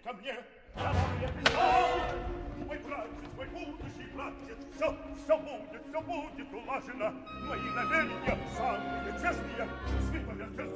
ко мне. Давай я писал, мой братец, мой будущий братец, все будет улажено. Мои намерения самые честные, с выговорят